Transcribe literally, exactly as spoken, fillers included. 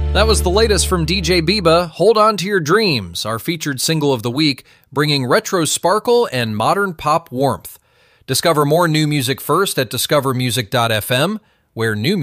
That was the latest from D J Biba, Hold On to Your Dreams, our featured single of the week, bringing retro sparkle and modern pop warmth. Discover more new music first at discover music dot f m, where new